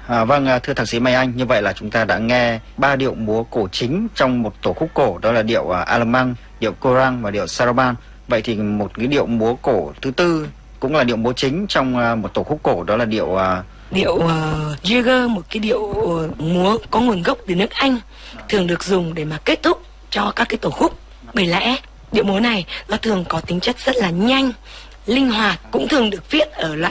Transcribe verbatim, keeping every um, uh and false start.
À, vâng, thưa thạc sĩ Mai Anh, như vậy là chúng ta đã nghe ba điệu múa cổ chính trong một tổ khúc cổ, đó là điệu uh, Alamang, điệu Korang và điệu Saraban. Vậy thì một cái điệu múa cổ thứ tư cũng là điệu múa chính trong uh, một tổ khúc cổ, đó là điệu uh... điệu uh, Jigger, một cái điệu uh, múa có nguồn gốc từ nước Anh, thường được dùng để mà kết thúc cho các cái tổ khúc. Bởi lẽ điệu múa này nó thường có tính chất rất là nhanh, linh hoạt, cũng thường được viết ở loại